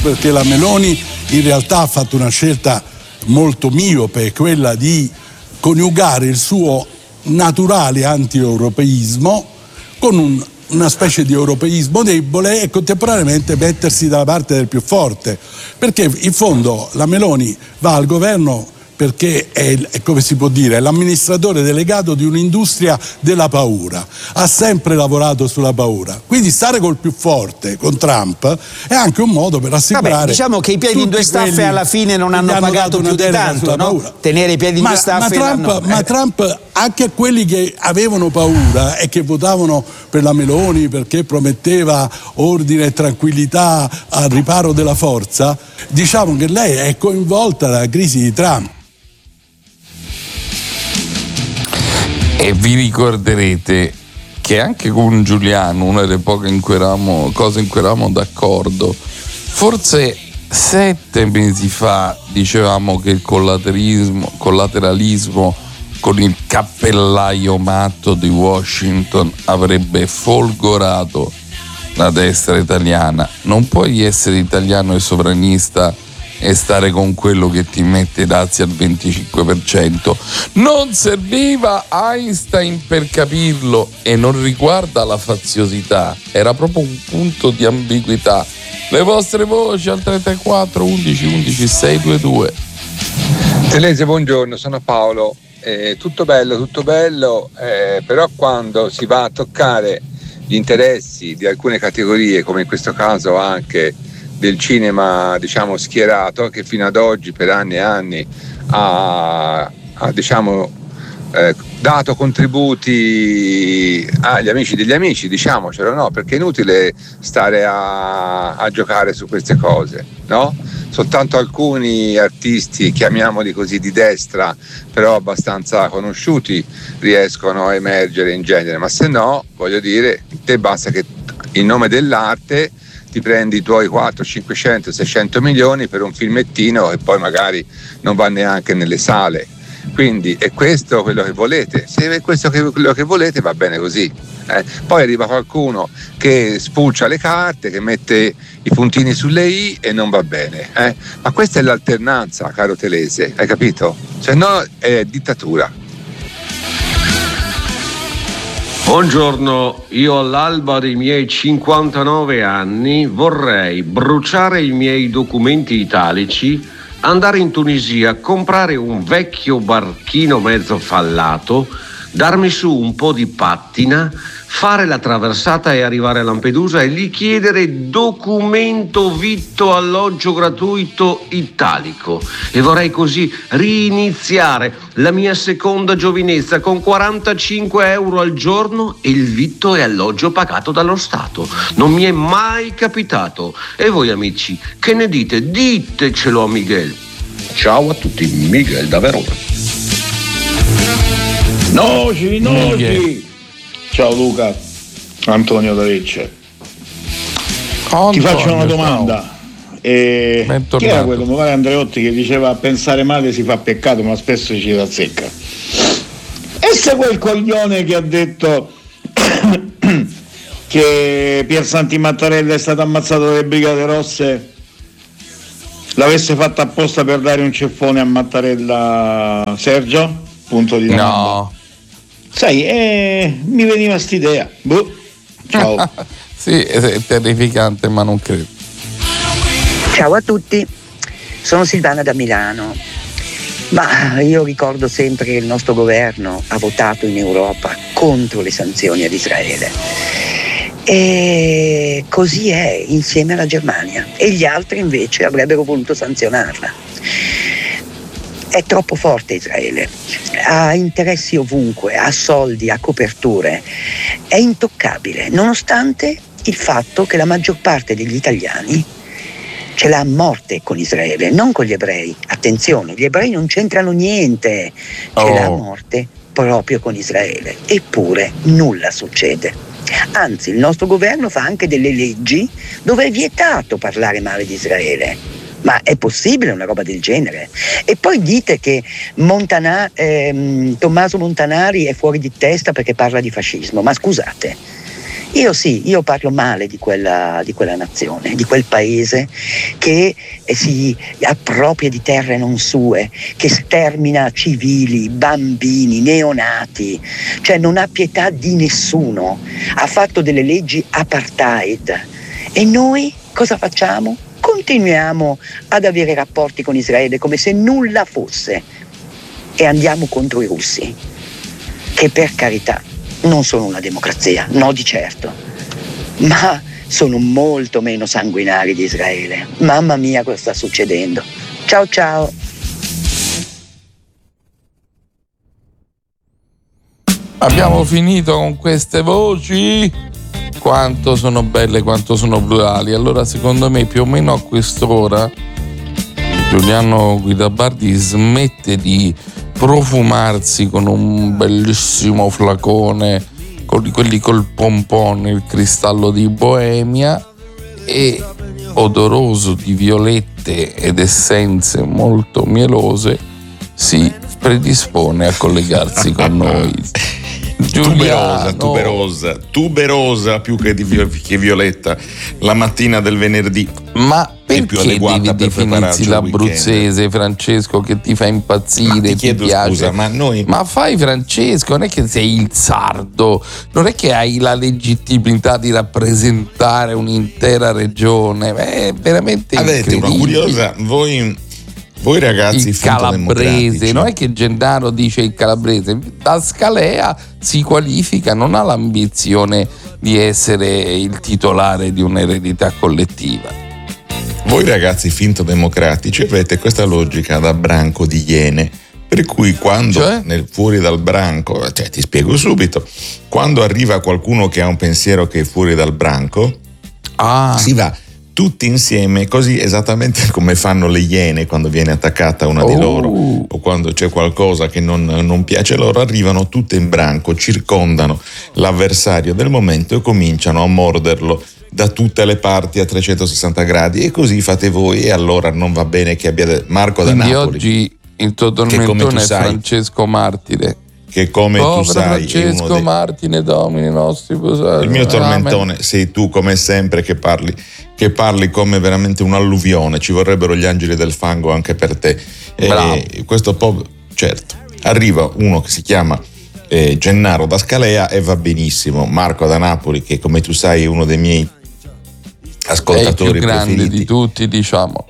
perché la Meloni in realtà ha fatto una scelta molto miope, quella di coniugare il suo naturale anti-europeismo con una specie di europeismo debole e contemporaneamente mettersi dalla parte del più forte, perché in fondo la Meloni va al governo perché è, come si può dire, è l'amministratore delegato di un'industria della paura, ha sempre lavorato sulla paura, quindi stare col più forte, con Trump, è anche un modo per assicurare. Vabbè, diciamo che i piedi in due staffe alla fine non hanno pagato più di tanto, no? Tenere i piedi in due staffe. Ma Trump, anche a quelli che avevano paura e che votavano per la Meloni perché prometteva ordine e tranquillità al riparo della forza, diciamo che lei è coinvolta dalla crisi di Trump. E vi ricorderete che anche con Giuliano, una delle poche cose in cui eravamo d'accordo, forse 7 mesi fa dicevamo che il collateralismo con il cappellaio matto di Washington avrebbe folgorato la destra italiana. Non puoi essere italiano e sovranista e stare con quello che ti mette i dazi al 25%. Non serviva Einstein per capirlo e non riguarda la faziosità, era proprio un punto di ambiguità. Le vostre voci al 34 11 11 622. Telese, buongiorno, sono Paolo. Tutto bello, però quando si va a toccare gli interessi di alcune categorie, come in questo caso anche del cinema, diciamo, schierato, che fino ad oggi per anni e anni ha dato contributi agli amici degli amici, diciamocelo, no? Perché è inutile stare a giocare su queste cose, no? Soltanto alcuni artisti, chiamiamoli così, di destra, però abbastanza conosciuti, riescono a emergere in genere, ma se no, voglio dire, te basta che in nome dell'arte ti prendi i tuoi 4, 500, 600 milioni per un filmettino e poi magari non va neanche nelle sale. Quindi è questo quello che volete. Se è questo quello che volete, va bene così. Poi arriva qualcuno che spulcia le carte, che mette i puntini sulle i e non va bene. Ma questa è l'alternanza, caro Telese, hai capito? Se no è dittatura. Buongiorno, io all'alba dei miei 59 anni vorrei bruciare i miei documenti italici, andare in Tunisia, comprare un vecchio barchino mezzo fallato, darmi su un po' di pattina, fare la traversata e arrivare a Lampedusa e lì chiedere documento vitto alloggio gratuito italico. E vorrei così riniziare la mia seconda giovinezza con 45 euro al giorno e il vitto e alloggio pagato dallo Stato. Non mi è mai capitato. E voi amici, che ne dite? Ditecelo a Miguel. Ciao a tutti, Miguel da Verona. Noci. Ciao Luca, Antonio da Lecce. Ti faccio una domanda. Chi era quello, mi pare Andreotti, che diceva pensare male si fa peccato ma spesso ci dà zecca? E se quel coglione che ha detto che Pier Santi Mattarella è stato ammazzato dalle Brigate Rosse l'avesse fatto apposta per dare un ceffone a Mattarella, Sergio? Punto di domanda. No. Sai, mi veniva st'idea. Ciao. Sì, è terrificante, ma non credo. Ciao a tutti, sono Silvana da Milano. Ma io ricordo sempre che il nostro governo ha votato in Europa contro le sanzioni ad Israele. E così è, insieme alla Germania. E gli altri invece avrebbero voluto sanzionarla. È troppo forte Israele, ha interessi ovunque, ha soldi, ha coperture, è intoccabile, nonostante il fatto che la maggior parte degli italiani ce l'ha a morte con Israele, non con gli ebrei. Attenzione, gli ebrei non c'entrano niente, ce l'ha a morte proprio con Israele, eppure nulla succede. Anzi, il nostro governo fa anche delle leggi dove è vietato parlare male di Israele. Ma è possibile una roba del genere? E poi dite che Tommaso Montanari è fuori di testa perché parla di fascismo. Ma scusate, Io parlo male di quella nazione, di quel paese che si appropria di terre non sue, che stermina civili, bambini, neonati, cioè non ha pietà di nessuno, ha fatto delle leggi apartheid. E noi cosa facciamo? Continuiamo ad avere rapporti con Israele come se nulla fosse e andiamo contro i russi, che per carità non sono una democrazia, no di certo, ma sono molto meno sanguinari di Israele. Mamma mia, cosa sta succedendo? Ciao ciao. Abbiamo finito con queste voci. Quanto sono belle, quanto sono plurali. Allora secondo me più o meno a quest'ora Giuliano Guidabardi smette di profumarsi con un bellissimo flacone, con quelli col pompon, il cristallo di Boemia, e odoroso di violette ed essenze molto mielose si predispone a collegarsi con noi. Tuberosa più che violetta la mattina del venerdì. Ma perché più adeguata devi definirsi l'abruzzese, Francesco, che ti fa impazzire, ti chiedo piace? Scusa, ma fai, Francesco, non è che sei il sardo, non è che hai la legittimità di rappresentare un'intera regione, è veramente avete una curiosa, voi ragazzi, il calabrese, non è che Gennaro dice il calabrese, da Scalea si qualifica, non ha l'ambizione di essere il titolare di un'eredità collettiva. Voi ragazzi finto democratici avete questa logica da branco di iene, per cui quando fuori dal branco, ti spiego subito, quando arriva qualcuno che ha un pensiero che è fuori dal branco, si va tutti insieme, così esattamente come fanno le iene quando viene attaccata una di loro, o quando c'è qualcosa che non piace loro, arrivano tutte in branco, circondano l'avversario del momento e cominciano a morderlo da tutte le parti a 360 gradi, e così fate voi. E allora non va bene che abbia Marco da Napoli. Quindi oggi il tuo tormentone è Francesco Martire, che come tu sai Francesco Martine Domini nostri. Il mio tormentone sei tu, come sempre, che parli come veramente un'alluvione. Ci vorrebbero gli angeli del fango anche per te. Questo certo, arriva uno che si chiama Gennaro da Scalea e va benissimo. Marco da Napoli, che come tu sai è uno dei miei ascoltatori è il più grande preferiti di tutti, diciamo,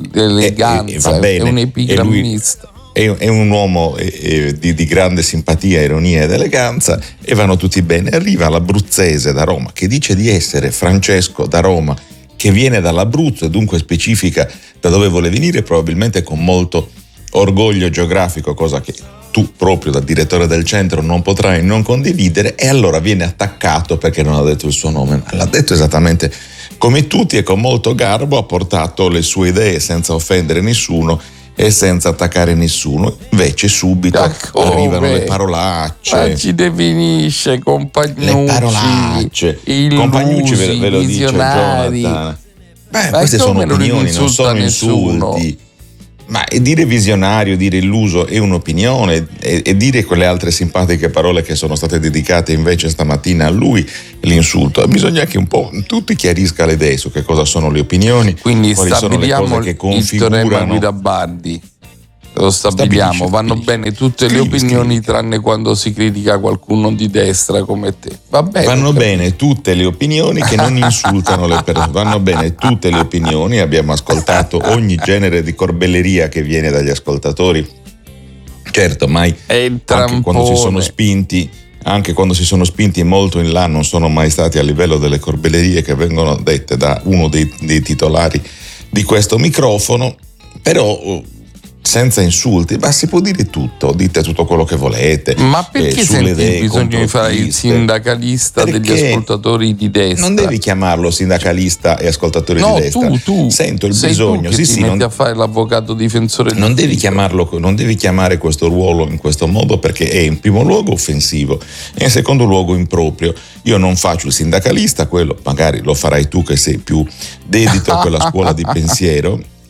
l'eleganza, è un epigrammista. È un uomo di grande simpatia, ironia ed eleganza, e vanno tutti bene. Arriva l'abruzzese da Roma che dice di essere Francesco da Roma, che viene dall'Abruzzo e dunque specifica da dove vuole venire, probabilmente con molto orgoglio geografico, cosa che tu proprio da direttore del centro non potrai non condividere, e allora viene attaccato perché non ha detto il suo nome, ma l'ha detto esattamente come tutti e con molto garbo ha portato le sue idee senza offendere nessuno e senza attaccare nessuno. Invece subito arrivano le parolacce. Ma ci definisce Compagnucci, le parolacce, Compagnucci ve lo dice Jonathan. Queste sono opinioni, non sono insulti. Ma dire visionario, dire illuso è un'opinione, e dire quelle altre simpatiche parole che sono state dedicate invece stamattina a lui l'insulto. Bisogna che un po' tutti chiarisca le idee su che cosa sono le opinioni, quindi quali sono le cose che configurano. Il teorema Guidabardi lo stabiliamo, vanno bene tutte le opinioni tranne quando si critica qualcuno di destra come te. Va bene, vanno bene tutte le opinioni che non insultano le persone, vanno bene tutte le opinioni. Abbiamo ascoltato ogni genere di corbelleria che viene dagli ascoltatori, certo, mai anche quando si sono spinti molto in là non sono mai stati a livello delle corbellerie che vengono dette da uno dei titolari di questo microfono, però senza insulti, ma si può dire tutto, dite tutto quello che volete. Ma perché senti bisogno di fare il sindacalista degli ascoltatori di destra? Non devi chiamarlo sindacalista e ascoltatori di destra. Tu sento il bisogno, tu che ti metti a fare l'avvocato difensore. Non devi chiamare questo ruolo in questo modo, perché è in primo luogo offensivo e in secondo luogo improprio. Io non faccio il sindacalista, quello magari lo farai tu che sei più dedito a quella scuola di pensiero.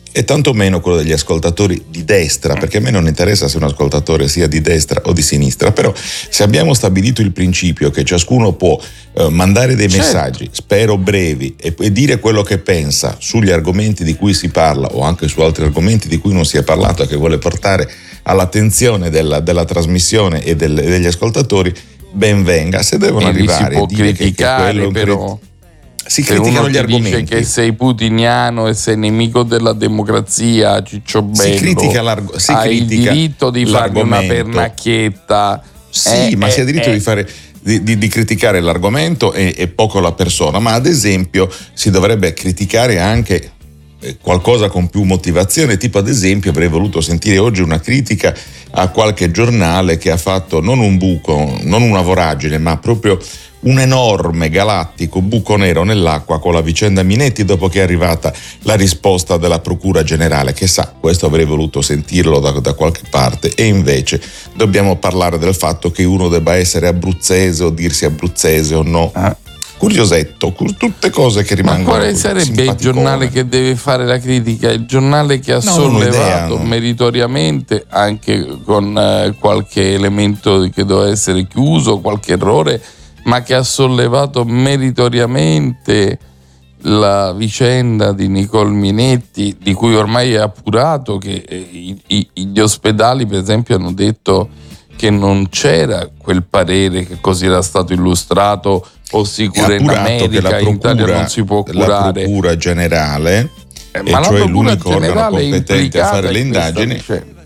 e tantomeno quello degli ascoltatori di destra, perché a me non interessa se un ascoltatore sia di destra o di sinistra, però se abbiamo stabilito il principio che ciascuno può mandare dei messaggi, spero brevi, e dire quello che pensa sugli argomenti di cui si parla o anche su altri argomenti di cui non si è parlato e che vuole portare all'attenzione della trasmissione e degli ascoltatori, ben venga. Se devono arrivare si può a dire criticare, che quello però si criticano gli argomenti. Dice che sei putiniano e sei nemico della democrazia, Ciccio Bello, hai il diritto di farmi una pernacchietta. Sì, ma si ha diritto di fare di criticare l'argomento e poco la persona, ma ad esempio si dovrebbe criticare anche qualcosa con più motivazione, tipo ad esempio avrei voluto sentire oggi una critica a qualche giornale che ha fatto non un buco, non una voragine, ma proprio un enorme galattico buco nero nell'acqua con la vicenda Minetti, dopo che è arrivata la risposta della Procura Generale. Che sa, questo avrei voluto sentirlo da qualche parte, e invece dobbiamo parlare del fatto che uno debba essere abruzzese o dirsi abruzzese o no. Curiosetto, tutte cose che rimangono. Ma quale sarebbe il giornale che deve fare la critica? Il giornale che ha sollevato meritoriamente, anche con qualche elemento che doveva essere chiuso, qualche errore, ma che ha sollevato meritoriamente la vicenda di Nicole Minetti, di cui ormai è appurato che gli ospedali, per esempio, hanno detto che non c'era quel parere che così era stato illustrato, o sicuro in America, in Italia non si può curare. La Procura Generale, ma cioè l'unico organo competente a fare le indagini.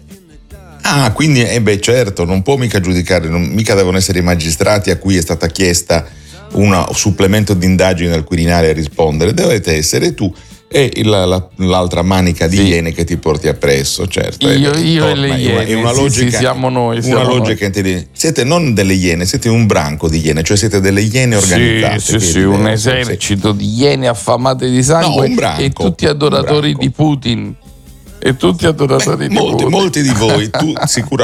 Quindi certo, non può mica giudicare, mica devono essere i magistrati a cui è stata chiesta un supplemento di indagine al Quirinale a rispondere, dovete essere tu e l'altra manica di iene che ti porti appresso. Certo, io e le iene, è una logica, siamo noi. Una logica intelligente. Siete non delle iene, siete un branco di iene, cioè siete delle iene organizzate. Sì, un esercito di iene affamate di sangue, un branco, e tutti adoratori di Putin. E tutti adoratori di Putin. Molti di voi, tu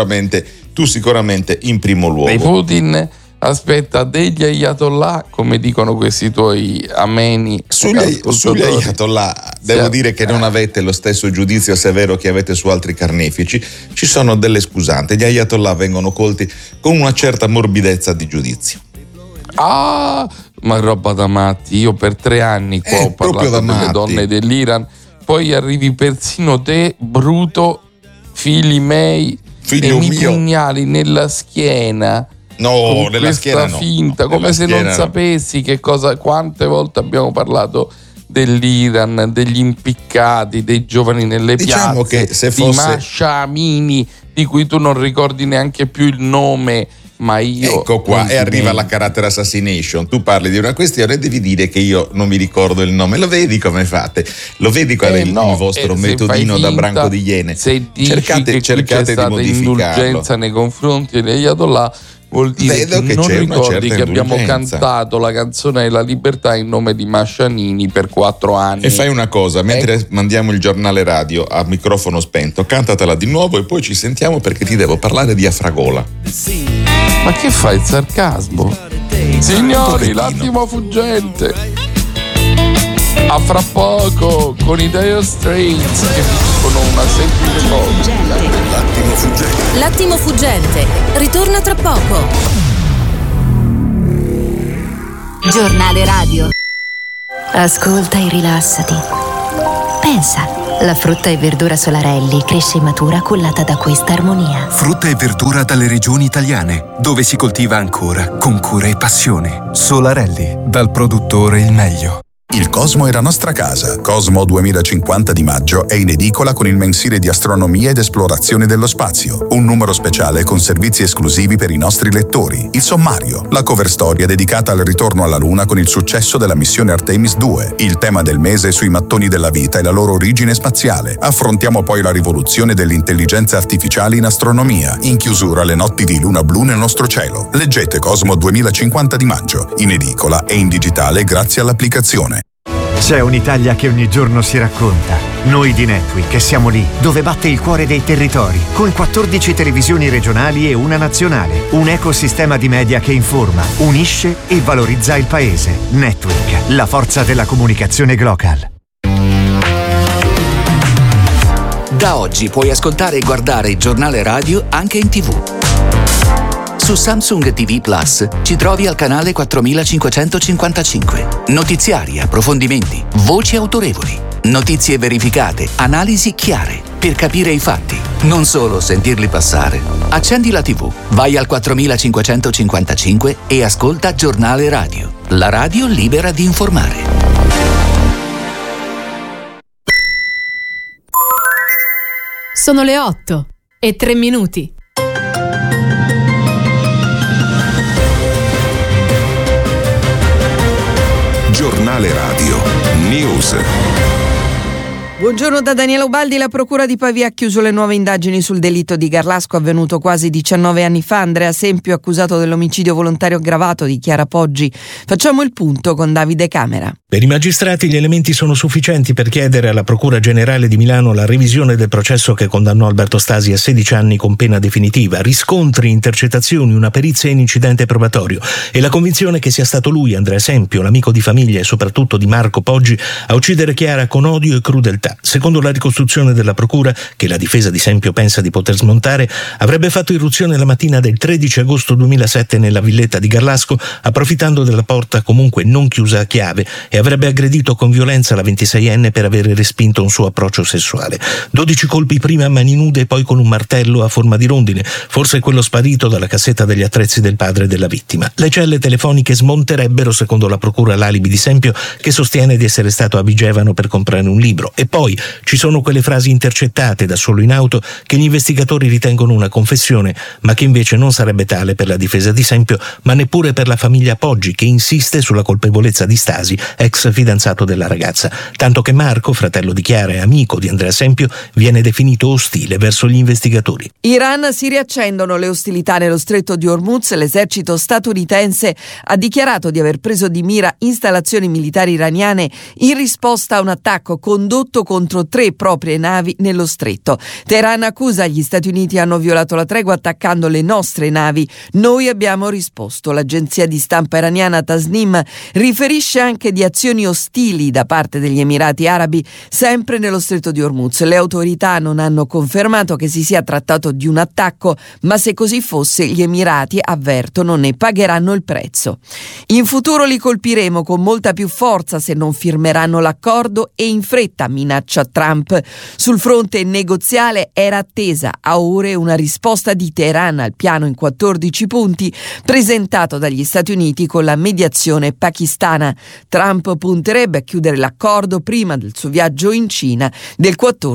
sicuramente in primo luogo. E Putin aspetta degli ayatollah, come dicono questi tuoi ameni. Sugli ayatollah devo dire che non avete lo stesso giudizio severo che avete su altri carnefici. Ci sono delle scusanti. Gli ayatollah vengono colti con una certa morbidezza di giudizio. Ma roba da matti. Io per 3 anni qua ho parlato delle donne dell'Iran, poi arrivi persino te, bruto, figli miei, e mi pugnali nella schiena. No, nella schiena no. Finta, come se non sapessi quante volte abbiamo parlato dell'Iran, degli impiccati, dei giovani nelle piazze, che se fosse... di Masha Amini, di cui tu non ricordi neanche più il nome. Ma io ecco qua, e arriva la character assassination. Tu parli di una questione e devi dire che io non mi ricordo il nome. Lo vedi come fate? Lo vedi qual è il vostro metodino da branco di iene? Se dici cercate di modificarlo. Indulgenza nei confronti degli ayatollah, vuol dire che non ricordi che abbiamo cantato la canzone della libertà in nome di Mascianini per 4 anni. E fai una cosa, mentre mandiamo il giornale radio a microfono spento, cantatela di nuovo e poi ci sentiamo, perché ti devo parlare di Afragola. Ma che fai, il sarcasmo? Signori, l'attimo fuggente. A fra poco con i Dire Straits che dicono una semplice cosa. L'attimo fuggente ritorna tra poco. Giornale radio. Ascolta e rilassati. Pensa, la frutta e verdura Solarelli cresce e matura cullata da questa armonia. Frutta e verdura dalle regioni italiane, dove si coltiva ancora con cura e passione. Solarelli, dal produttore il meglio. Il Cosmo è la nostra casa. Cosmo 2050 di maggio è in edicola con il mensile di astronomia ed esplorazione dello spazio. Un numero speciale con servizi esclusivi per i nostri lettori. Il sommario, la cover storia dedicata al ritorno alla Luna con il successo della missione Artemis 2. Il tema del mese sui mattoni della vita e la loro origine spaziale. Affrontiamo poi la rivoluzione delle intelligenze artificiali in astronomia. In chiusura, le notti di luna blu nel nostro cielo. Leggete Cosmo 2050 di maggio, in edicola e in digitale grazie all'applicazione. C'è un'Italia che ogni giorno si racconta. Noi di Netweek siamo lì, dove batte il cuore dei territori, con 14 televisioni regionali e una nazionale. Un ecosistema di media che informa, unisce e valorizza il paese. Netweek, la forza della comunicazione global. Da oggi puoi ascoltare e guardare il giornale radio anche in TV. Su Samsung TV Plus ci trovi al canale 4555. Notiziari, approfondimenti, voci autorevoli, notizie verificate, analisi chiare, per capire i fatti, non solo sentirli passare. Accendi la TV, vai al 4555 e ascolta Giornale Radio. La radio libera di informare. Sono le 8:03. Giornale Radio News. Buongiorno da Daniela Ubaldi. La Procura di Pavia ha chiuso le nuove indagini sul delitto di Garlasco avvenuto quasi 19 anni fa. Andrea Sempio, accusato dell'omicidio volontario aggravato di Chiara Poggi. Facciamo il punto con Davide Camera. Per i magistrati gli elementi sono sufficienti per chiedere alla Procura Generale di Milano la revisione del processo che condannò Alberto Stasi a 16 anni con pena definitiva, riscontri, intercettazioni, una perizia in incidente probatorio e la convinzione che sia stato lui, Andrea Sempio, l'amico di famiglia e soprattutto di Marco Poggi, a uccidere Chiara con odio e crudeltà. Secondo la ricostruzione della Procura, che la difesa di Sempio pensa di poter smontare, avrebbe fatto irruzione la mattina del 13 agosto 2007 nella villetta di Garlasco, approfittando della porta comunque non chiusa a chiave, e avrebbe aggredito con violenza la 26enne per aver respinto un suo approccio sessuale. 12 colpi prima a mani nude e poi con un martello a forma di rondine, forse quello sparito dalla cassetta degli attrezzi del padre della vittima. Le celle telefoniche smonterebbero, secondo la Procura, l'alibi di Sempio, che sostiene di essere stato a Vigevano per comprare un libro. E poi ci sono quelle frasi intercettate da solo in auto che gli investigatori ritengono una confessione, ma che invece non sarebbe tale per la difesa di Sempio, ma neppure per la famiglia Poggi, che insiste sulla colpevolezza di Stasi, ex fidanzato della ragazza. Tanto che Marco, fratello di Chiara e amico di Andrea Sempio, viene definito ostile verso gli investigatori. Iran, si riaccendono le ostilità nello stretto di Hormuz. L'esercito statunitense ha dichiarato di aver preso di mira installazioni militari iraniane in risposta a un attacco condotto contro 3 proprie navi nello stretto. Teheran accusa gli Stati Uniti hanno violato la tregua attaccando le nostre navi. Noi abbiamo risposto. L'agenzia di stampa iraniana Tasnim riferisce anche di azioni ostili da parte degli Emirati Arabi sempre nello stretto di Hormuz. Le autorità non hanno confermato che si sia trattato di un attacco, ma se così fosse gli Emirati, avvertono, ne pagheranno il prezzo. In futuro li colpiremo con molta più forza se non firmeranno l'accordo e in fretta, minaccia Trump. Sul fronte negoziale era attesa a ore una risposta di Teheran al piano in 14 punti presentato dagli Stati Uniti con la mediazione pakistana. Trump punterebbe a chiudere l'accordo prima del suo viaggio in Cina del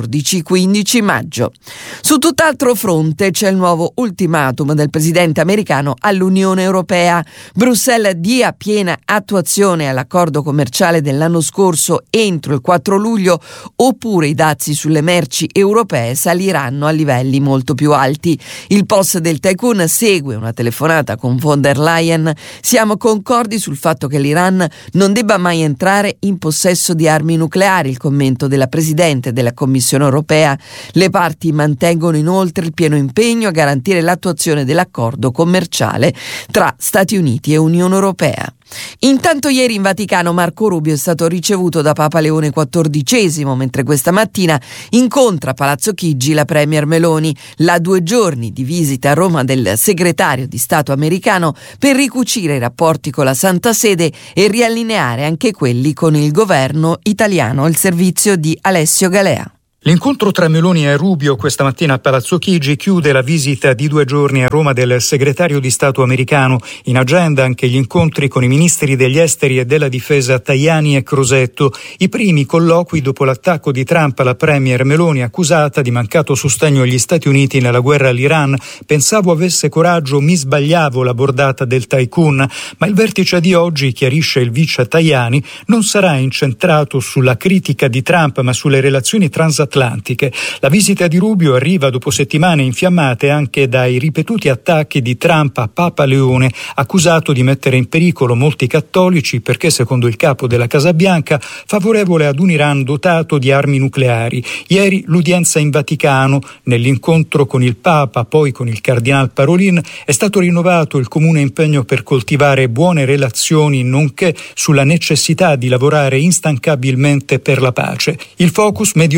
14-15 maggio. Su tutt'altro fronte c'è il nuovo ultimatum del presidente americano all'Unione Europea. Bruxelles dia piena attuazione all'accordo commerciale dell'anno scorso entro il 4 luglio oppure i dazi sulle merci europee saliranno a livelli molto più alti. Il post del tycoon segue una telefonata con von der Leyen. Siamo concordi sul fatto che l'Iran non debba mai entrare in possesso di armi nucleari, il commento della Presidente della Commissione europea. Le parti mantengono inoltre il pieno impegno a garantire l'attuazione dell'accordo commerciale tra Stati Uniti e Unione Europea. Intanto ieri in Vaticano Marco Rubio è stato ricevuto da Papa Leone XIV, mentre questa mattina incontra a Palazzo Chigi la Premier Meloni. La 2 giorni di visita a Roma del segretario di Stato americano per ricucire i rapporti con la Santa Sede e riallineare anche quelli con il governo italiano. Il servizio di Alessio Galea. L'incontro tra Meloni e Rubio questa mattina a Palazzo Chigi chiude la visita di 2 giorni a Roma del segretario di Stato americano. In agenda anche gli incontri con i ministri degli esteri e della difesa Tajani e Crosetto. I primi colloqui dopo l'attacco di Trump alla premier Meloni, accusata di mancato sostegno agli Stati Uniti nella guerra all'Iran. Pensavo avesse coraggio, mi sbagliavo, la bordata del tycoon. Ma il vertice di oggi, chiarisce il vice Tajani, non sarà incentrato sulla critica di Trump ma sulle relazioni transatlantiche. La visita di Rubio arriva dopo settimane infiammate anche dai ripetuti attacchi di Trump a Papa Leone, accusato di mettere in pericolo molti cattolici perché, secondo il capo della Casa Bianca, favorevole ad un Iran dotato di armi nucleari. Ieri l'udienza in Vaticano, nell'incontro con il Papa, poi con il Cardinal Parolin, è stato rinnovato il comune impegno per coltivare buone relazioni, nonché sulla necessità di lavorare instancabilmente per la pace. Il focus Medio Oriente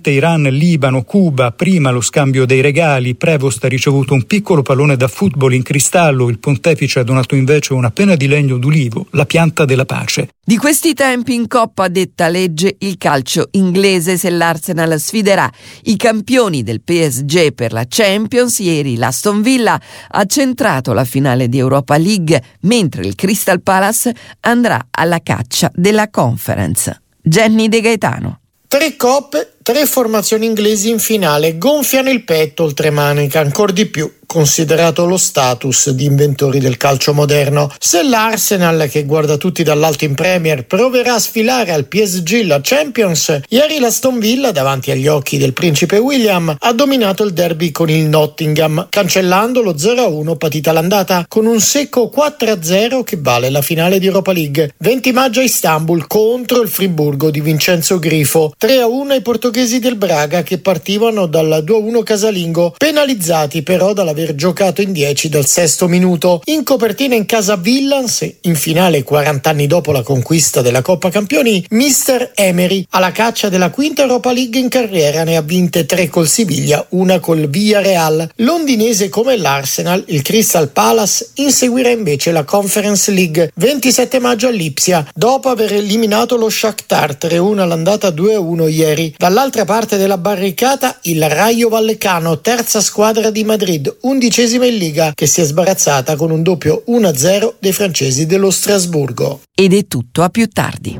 partite Iran-Libano, Cuba, prima lo scambio dei regali, Prevost ha ricevuto un piccolo pallone da football in cristallo, il pontefice ha donato invece una penna di legno d'ulivo, la pianta della pace. Di questi tempi in Coppa detta legge il calcio inglese. Se l'Arsenal sfiderà i campioni del PSG per la Champions, ieri l'Aston Villa ha centrato la finale di Europa League, mentre il Crystal Palace andrà alla caccia della Conference. Jenny De Gaetano. 3 coppe, 3 formazioni inglesi in finale, gonfiano il petto oltremanica, ancor di più considerato lo status di inventori del calcio moderno. Se l'Arsenal, che guarda tutti dall'alto in Premier, proverà a sfilare al PSG la Champions, ieri l'Aston Villa, davanti agli occhi del principe William, ha dominato il derby con il Nottingham, cancellando lo 0-1 patita all'andata con un secco 4-0 che vale la finale di Europa League. 20 maggio a Istanbul contro il Friburgo di Vincenzo Grifo, 3-1 ai portoghesi del Braga che partivano dal 2-1 casalingo, penalizzati però dall'aver giocato in 10 dal 6° minuto. In copertina in casa Villans, in finale 40 anni dopo la conquista della Coppa Campioni, Mister Emery, alla caccia della 5ª Europa League in carriera, ne ha vinte 3 col Siviglia, una col Villarreal. Londinese come l'Arsenal, il Crystal Palace inseguirà invece la Conference League 27 maggio a Lipsia, dopo aver eliminato lo Shakhtar 3-1 all'andata 2-1 ieri. Dall'altra parte della barricata il Rayo Vallecano, terza squadra di Madrid, 11ª in Liga, che si è sbarazzata con un doppio 1-0 dei francesi dello Strasburgo. Ed è tutto, a più tardi.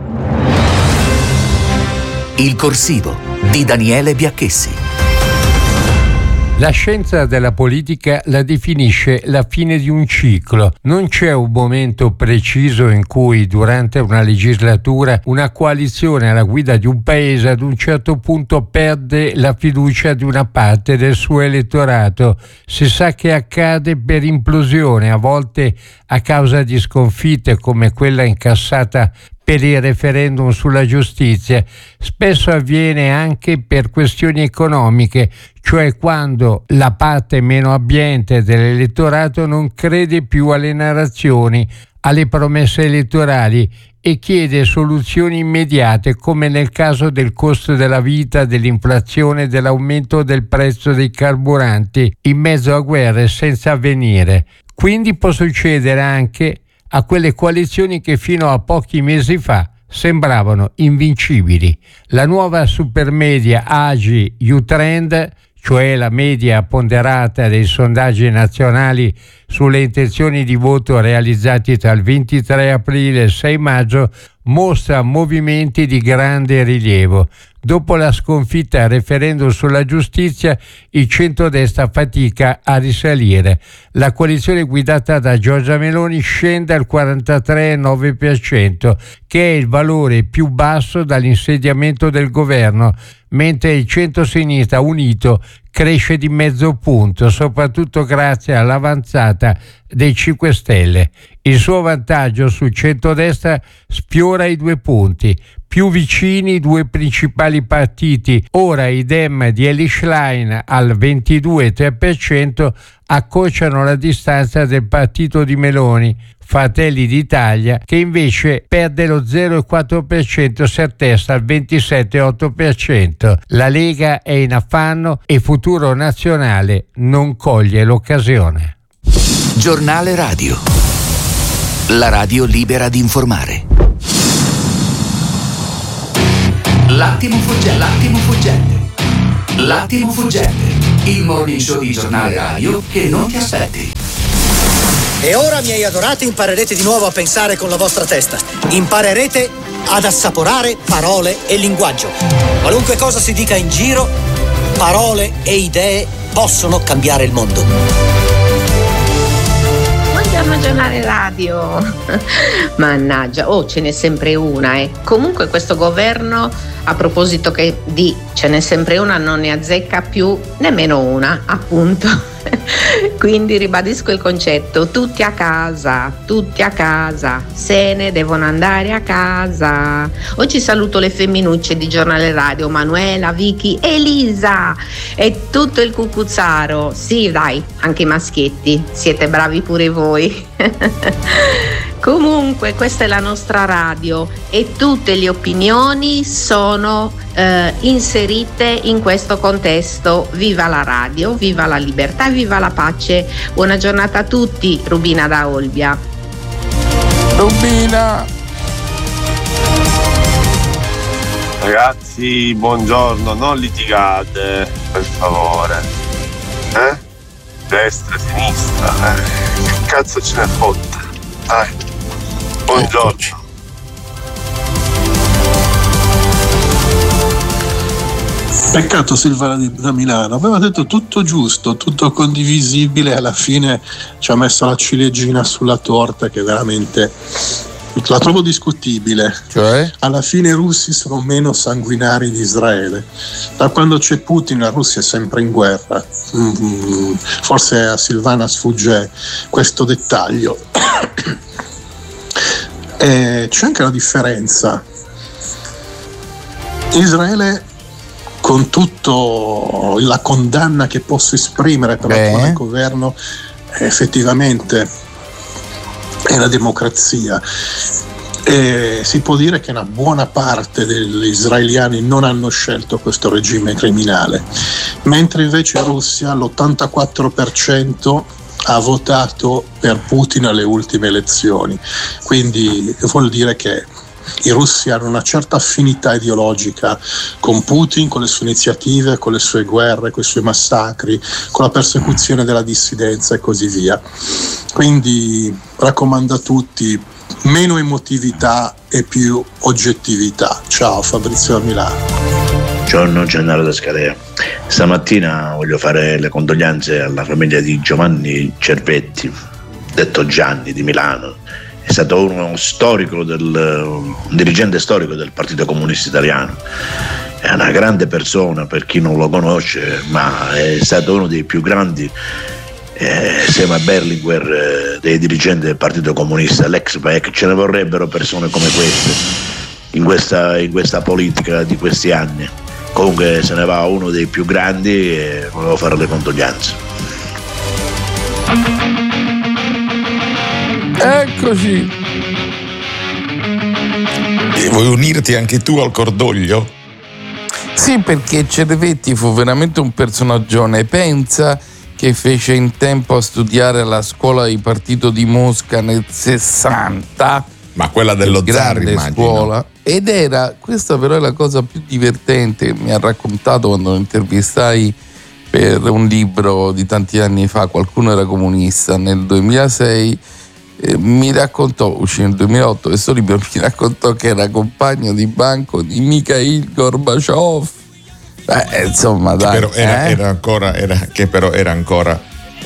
Il corsivo di Daniele Biacchessi. La scienza della politica la definisce la fine di un ciclo. Non c'è un momento preciso in cui durante una legislatura una coalizione alla guida di un paese ad un certo punto perde la fiducia di una parte del suo elettorato. Si sa che accade per implosione, a volte a causa di sconfitte come quella incassata per il referendum sulla giustizia. Spesso avviene anche per questioni economiche, cioè quando la parte meno abbiente dell'elettorato non crede più alle narrazioni, alle promesse elettorali e chiede soluzioni immediate, come nel caso del costo della vita, dell'inflazione, dell'aumento del prezzo dei carburanti in mezzo a guerre senza avvenire. Quindi può succedere anche a quelle coalizioni che fino a pochi mesi fa sembravano invincibili. La nuova supermedia AGI U-Trend, cioè la media ponderata dei sondaggi nazionali sulle intenzioni di voto realizzati tra il 23 aprile e il 6 maggio, mostra movimenti di grande rilievo. Dopo la sconfitta al referendum sulla giustizia, il centrodestra fatica a risalire. La coalizione guidata da Giorgia Meloni scende al 43,9%, che è il valore più basso dall'insediamento del governo, mentre il centro-sinistra unito cresce di mezzo punto, soprattutto grazie all'avanzata dei 5 Stelle. Il suo vantaggio sul centrodestra sfiora i 2 punti. Più vicini i 2 principali partiti, ora i Dem di Elly Schlein al 22,3%, accorciano la distanza del partito di Meloni, Fratelli d'Italia, che invece perde lo 0,4%, si attesta al 27,8%. La Lega è in affanno e Futuro Nazionale non coglie l'occasione. Giornale Radio. La radio libera di informare. L'attimo fuggente. L'attimo fuggente. Il morning show di Giornale Radio che non ti aspetti. E ora, miei adorati, imparerete di nuovo a pensare con la vostra testa. Imparerete ad assaporare parole e linguaggio. Qualunque cosa si dica in giro, parole e idee possono cambiare il mondo. Buongiorno Giornale Radio. Mannaggia, ce n'è sempre una. Comunque questo governo, a proposito che di ce n'è sempre una, non ne azzecca più nemmeno una, appunto. Quindi ribadisco il concetto: tutti a casa, se ne devono andare a casa. Oggi saluto le femminucce di Giornale Radio, Manuela, Vicky, Elisa e tutto il cucuzzaro. Sì, dai, anche i maschietti, siete bravi pure voi. Comunque questa è la nostra radio e tutte le opinioni sono inserite in questo contesto. Viva la radio, viva la libertà, viva la pace. Buona giornata a tutti. Rubina da Olbia. Rubina. Ragazzi, buongiorno, non litigate, per favore. Destra, sinistra, che cazzo ce ne fotte? Dai. Buongiorno. Peccato Silvana da Milano, aveva detto tutto giusto, tutto condivisibile, alla fine ci ha messo la ciliegina sulla torta che veramente la trovo discutibile. Cioè? Alla fine i russi sono meno sanguinari di Israele. Da quando c'è Putin la Russia è sempre in guerra. Forse a Silvana sfugge questo dettaglio. E c'è anche la differenza. Israele, con tutto la condanna che posso esprimere per l'attuale governo, effettivamente è la democrazia. E si può dire che una buona parte degli israeliani non hanno scelto questo regime criminale, mentre invece in Russia l'84% ha votato per Putin alle ultime elezioni. Quindi vuol dire che i russi hanno una certa affinità ideologica con Putin, con le sue iniziative, con le sue guerre, con i suoi massacri, con la persecuzione della dissidenza e così via. Quindi raccomando a tutti meno emotività e più oggettività. Ciao, Fabrizio da Milano. Buongiorno Gennaro da Scalea. Stamattina voglio fare le condoglianze alla famiglia di Giovanni Cervetti, detto Gianni, di Milano. È stato un dirigente storico del Partito Comunista Italiano. È una grande persona per chi non lo conosce, ma è stato uno dei più grandi, insieme a Berlinguer, dei dirigenti del Partito Comunista, l'ex PEC. Ce ne vorrebbero persone come queste in questa politica di questi anni. Comunque se ne va uno dei più grandi e volevo fare le condoglianze. Eccoci. E vuoi unirti anche tu al cordoglio? Sì, perché Cervetti fu veramente un personaggione. Pensa che fece in tempo a studiare alla scuola di partito di Mosca nel 60. Ma quella dello zar, immagino. Scuola. Ed era, questa però è la cosa più divertente che mi ha raccontato quando lo intervistai per un libro di tanti anni fa, Qualcuno era comunista, nel 2006. Mi raccontò, uscì nel 2008 questo libro, mi raccontò che era compagno di banco di Mikhail Gorbaciov. Insomma, dai. Che però era ancora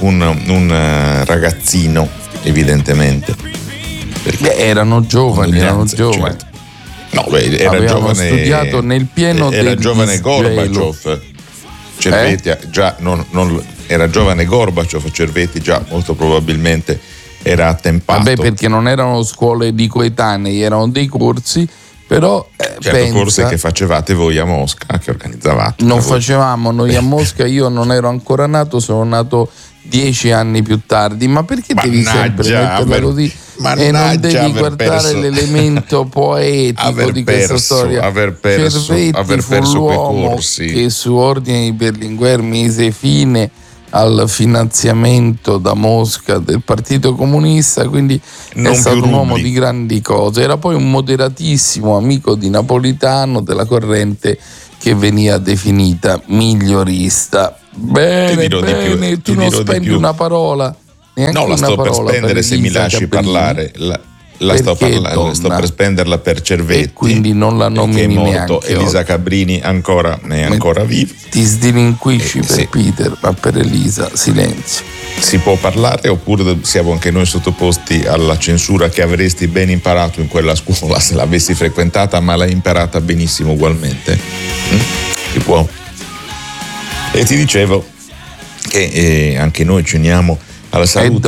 un ragazzino, evidentemente. Perché erano giovani. Certo. No, era giovane, studiato nel pieno era giovane Gorbaciov. Cervetti già era giovane Gorbaciov, Cervetti già molto probabilmente era attempato. Vabbè, perché non erano scuole di coetanei, erano dei corsi, però corsi che facevate voi a Mosca, che organizzavate. Non facevamo noi a Mosca, io non ero ancora nato, sono nato 10 anni più tardi. Ma perché devi sempre metterla così? E non devi guardare l'elemento poetico di questa storia. Aver perso l'uomo quei corsi che su ordine di Berlinguer mise fine al finanziamento da Mosca del Partito Comunista, quindi è stato un uomo di grandi cose. Era poi un moderatissimo amico di Napolitano, della corrente che veniva definita migliorista. Bene, tu non spendi una parola. No, la sto per spendere se mi lasci parlare. Sto per spenderla per Cervetti, e quindi non la nomini neanche. Elisa Cabrini è ancora viva. Ti sdilinquisci per Peter, ma per Elisa silenzio. Si può parlare oppure siamo anche noi sottoposti alla censura che avresti ben imparato in quella scuola se l'avessi frequentata, ma l'hai imparata benissimo ugualmente? Si può. E ti dicevo che anche noi ci uniamo alla salute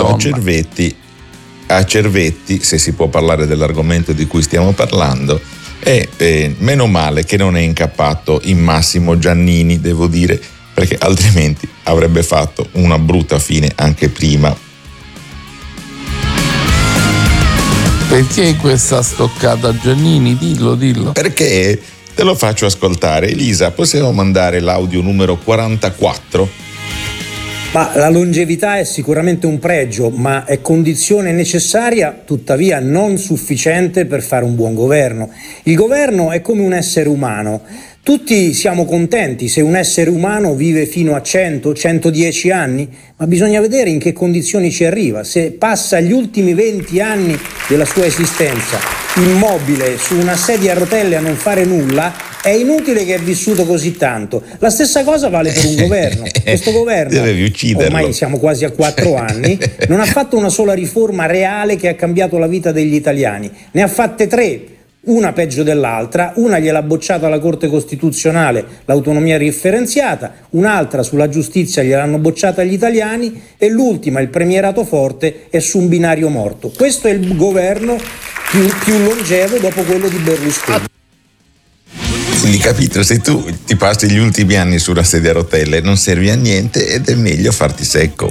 a Cervetti, se si può parlare dell'argomento di cui stiamo parlando, e meno male che non è incappato in Massimo Giannini, devo dire, perché altrimenti avrebbe fatto una brutta fine anche prima. Perché questa stoccata, Giannini? Dillo. Perché te lo faccio ascoltare. Elisa, possiamo mandare l'audio numero 44? Ma la longevità è sicuramente un pregio, ma è condizione necessaria, tuttavia non sufficiente per fare un buon governo. Il governo è come un essere umano. Tutti siamo contenti se un essere umano vive fino a 100, 110 anni, ma bisogna vedere in che condizioni ci arriva. Se passa gli ultimi 20 anni della sua esistenza immobile su una sedia a rotelle a non fare nulla, è inutile che è vissuto così tanto. La stessa cosa vale per un governo. Questo governo, ormai siamo quasi a 4 anni, non ha fatto una sola riforma reale che ha cambiato la vita degli italiani. Ne ha fatte 3. Una peggio dell'altra, una gliel'ha bocciata la Corte Costituzionale, l'autonomia differenziata, un'altra sulla giustizia gliel'hanno bocciata gli italiani e l'ultima, il premierato forte, è su un binario morto. Questo è il governo più longevo dopo quello di Berlusconi. Quindi capito, se tu ti passi gli ultimi anni sulla sedia a rotelle non servi a niente ed è meglio farti secco.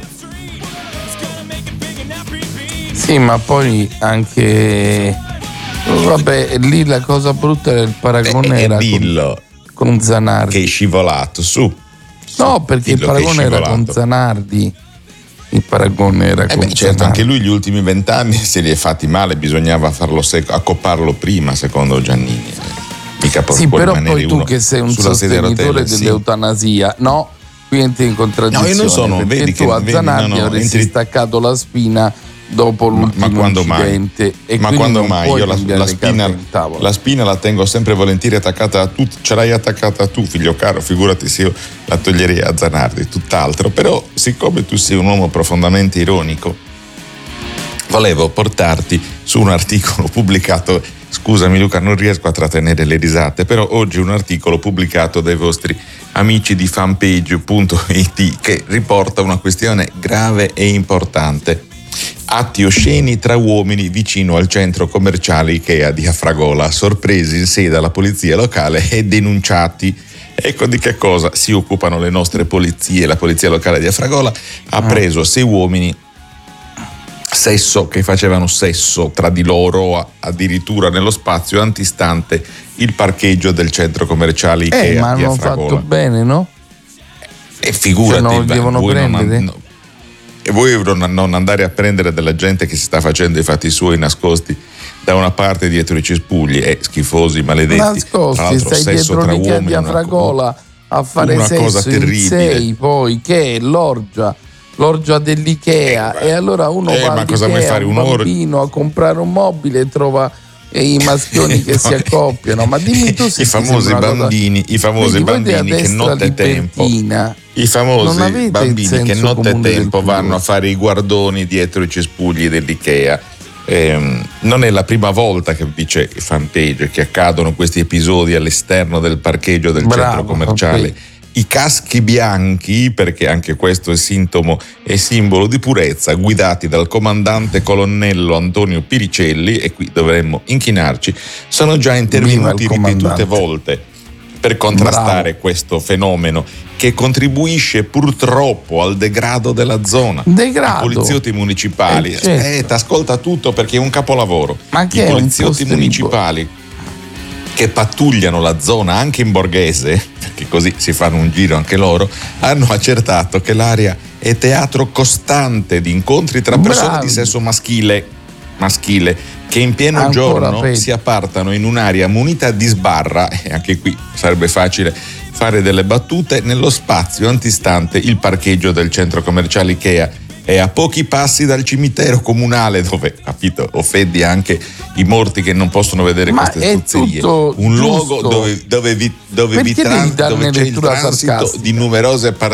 Sì, ma poi anche... Vabbè, lì la cosa brutta era il paragone era con Zanardi. Che è scivolato su. No, perché il paragone era con Zanardi. Il paragone era con certo, Zanardi. Anche lui gli ultimi 20 anni se li è fatti male, bisognava farlo secco, accopparlo prima, secondo Giannini. Mica sì, però poi tu che sei un sostenitore dell'eutanasia, no? Qui entri in contraddizione. No, io non sono, perché vedi tu che a Zanardi avresti staccato la spina dopo l'ultimo incidente. Ma quando mai? Io la spina la tengo sempre volentieri attaccata a tu, ce l'hai attaccata tu, figlio caro, figurati se io la toglierei a Zanardi, tutt'altro. Però siccome tu sei un uomo profondamente ironico, volevo portarti su un articolo pubblicato, scusami Luca, non riesco a trattenere le risate, però oggi un articolo pubblicato dai vostri amici di fanpage.it che riporta una questione grave e importante. Atti osceni tra uomini vicino al centro commerciale Ikea di Afragola, sorpresi in sede alla polizia locale e denunciati. Ecco di che cosa si occupano le nostre polizie. La polizia locale di Afragola ha preso 6 uomini che facevano sesso tra di loro addirittura nello spazio antistante il parcheggio del centro commerciale Ikea ma di hanno Afragola. Fatto bene, no? E figurati, non lo devono prendere? E voi non andare a prendere della gente che si sta facendo i fatti suoi nascosti da una parte dietro i cespugli, schifosi, maledetti. Nascosti, stai dietro l'Ikea di Afragola a fare una sesso cosa terribile. In 6, poi che è l'orgia dell'Ikea, e allora uno va all'Ikea, un bambino a comprare un mobile e trova i maschioni che si accoppiano. Ma dimmi tu se i famosi bambini che notte tempo che notte tempo vanno a fare i guardoni dietro i cespugli dell'Ikea. Non è la prima volta che dice fanpage che accadono questi episodi all'esterno del parcheggio del centro commerciale. Okay. I caschi bianchi, perché anche questo è sintomo e simbolo di purezza, guidati dal comandante colonnello Antonio Piricelli, e qui dovremmo inchinarci, sono già intervenuti ripetute volte per contrastare questo fenomeno che contribuisce purtroppo al degrado della zona. I poliziotti municipali, aspetta, ascolta tutto perché è un capolavoro. Ma che i poliziotti municipali che pattugliano la zona anche in borghese, perché così si fanno un giro anche loro, hanno accertato che l'area è teatro costante di incontri tra persone di sesso maschile che in pieno Ancora giorno si appartano in un'area munita di sbarra, e anche qui sarebbe facile fare delle battute, nello spazio antistante il parcheggio del centro commerciale Ikea. È a pochi passi dal cimitero comunale, dove, capito, offendi anche i morti che non possono vedere queste stuzzerie. Un luogo dove c'è il transito di numerose